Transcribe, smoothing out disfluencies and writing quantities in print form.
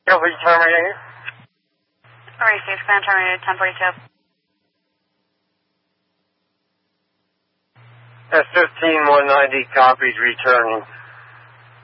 Copy terminated. Alright, safe command terminated, 1042. S15 190 copies returning.